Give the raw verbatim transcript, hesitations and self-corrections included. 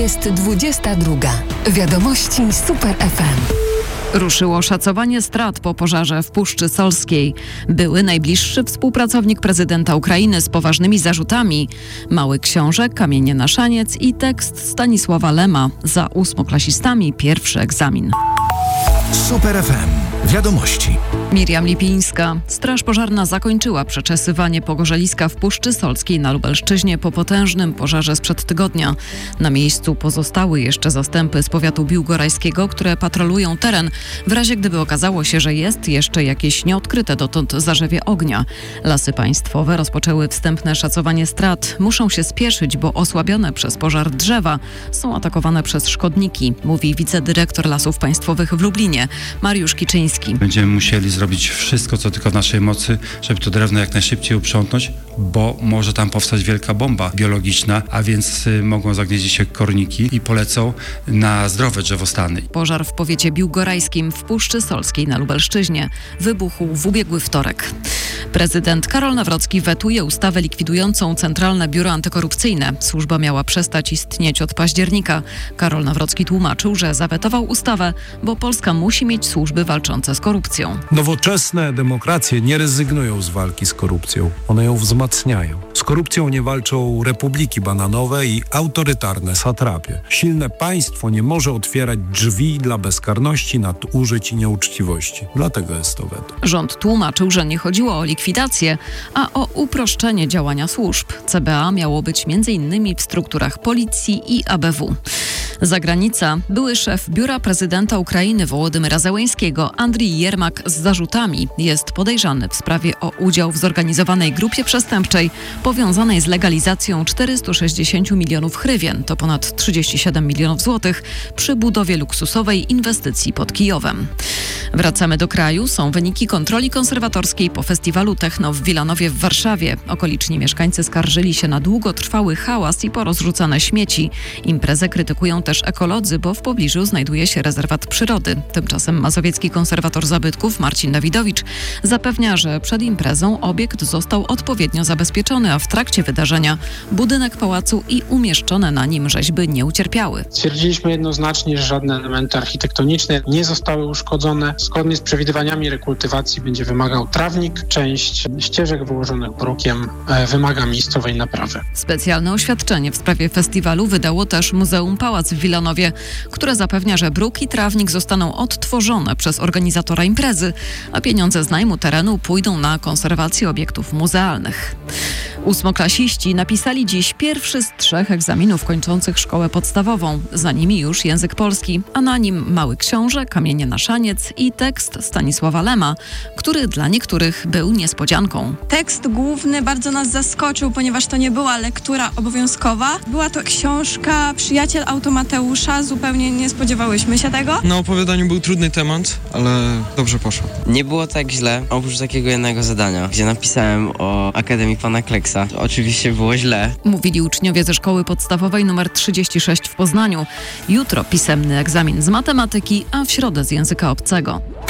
Jest dwudziesta druga. Wiadomości Super F M. Ruszyło szacowanie strat po pożarze w Puszczy Solskiej. Były najbliższy współpracownik prezydenta Ukrainy z poważnymi zarzutami. Mały książę, kamienie na szaniec i tekst Stanisława Lema. Za ósmoklasistami pierwszy egzamin. Super F M. Wiadomości. Miriam Lipińska. Straż pożarna zakończyła przeczesywanie pogorzeliska w Puszczy Solskiej na Lubelszczyźnie po potężnym pożarze sprzed tygodnia. Na miejscu pozostały jeszcze zastępy z powiatu biłgorajskiego, które patrolują teren, w razie gdyby okazało się, że jest jeszcze jakieś nieodkryte dotąd zarzewie ognia. Lasy Państwowe rozpoczęły wstępne szacowanie strat. Muszą się spieszyć, bo osłabione przez pożar drzewa są atakowane przez szkodniki, mówi wicedyrektor Lasów Państwowych w Lublinie, Mariusz Kiczyński. Będziemy musieli zrobić wszystko, co tylko w naszej mocy, żeby to drewno jak najszybciej uprzątnąć, bo może tam powstać wielka bomba biologiczna, a więc y, mogą zagnieździć się korniki i polecą na zdrowe drzewostany. Pożar w powiecie biłgorajskim w Puszczy Solskiej na Lubelszczyźnie wybuchł w ubiegły wtorek. Prezydent Karol Nawrocki wetuje ustawę likwidującą Centralne Biuro Antykorupcyjne. Służba miała przestać istnieć od października. Karol Nawrocki tłumaczył, że zawetował ustawę, bo Polska musi mieć służby walczące z korupcją. Nowoczesne demokracje nie rezygnują z walki z korupcją. One ją wzmacniają. Z korupcją nie walczą republiki bananowe i autorytarne satrapie. Silne państwo nie może otwierać drzwi dla bezkarności, nadużyć i nieuczciwości. Dlatego jest to weto. Rząd tłumaczył, że nie chodziło o likwidację, a o uproszczenie działania służb. C B A miało być między innymi w strukturach policji i A B W. Zagranica. Były szef Biura Prezydenta Ukrainy Wołodymyra Zełeńskiego, Andrii Jermak, z zarzutami jest podejrzany w sprawie o udział w zorganizowanej grupie przestępczej powiązanej z legalizacją czterystu sześćdziesięciu milionów hrywien, to ponad trzydzieści siedem milionów złotych, przy budowie luksusowej inwestycji pod Kijowem. Wracamy do kraju. Są wyniki kontroli konserwatorskiej po festiwalu Techno w Wilanowie w Warszawie. Okoliczni mieszkańcy skarżyli się na długotrwały hałas i porozrzucane śmieci. Imprezę krytykują też ekolodzy, bo w pobliżu znajduje się rezerwat przyrody. Tymczasem mazowiecki konserwator zabytków Marcin Dawidowicz zapewnia, że przed imprezą obiekt został odpowiednio zabezpieczony, a w trakcie wydarzenia budynek pałacu i umieszczone na nim rzeźby nie ucierpiały. Stwierdziliśmy jednoznacznie, że żadne elementy architektoniczne nie zostały uszkodzone. Zgodnie z przewidywaniami rekultywacji będzie wymagał trawnik. Część ścieżek wyłożonych brukiem wymaga miejscowej naprawy. Specjalne oświadczenie w sprawie festiwalu wydało też Muzeum Pałac w Wilanowie, które zapewnia, że bruk i trawnik zostaną odtworzone przez organizatora imprezy, a pieniądze z najmu terenu pójdą na konserwację obiektów muzealnych. Ósmoklasiści napisali dziś pierwszy z trzech egzaminów kończących szkołę podstawową. Za nimi już język polski, a na nim Mały Książę, Kamienie na szaniec i tekst Stanisława Lema, który dla niektórych był niespodzianką. Tekst główny bardzo nas zaskoczył, ponieważ to nie była lektura obowiązkowa. Była to książka Przyjaciel Automateusza, zupełnie nie spodziewałyśmy się tego. Na opowiadaniu był trudny temat, ale dobrze poszło. Nie było tak źle, oprócz takiego jednego zadania, gdzie napisałem o Akademii Pana Kleksa. Oczywiście było źle. Mówili uczniowie ze szkoły podstawowej nr trzydzieści sześć w Poznaniu. Jutro pisemny egzamin z matematyki, a w środę z języka obcego.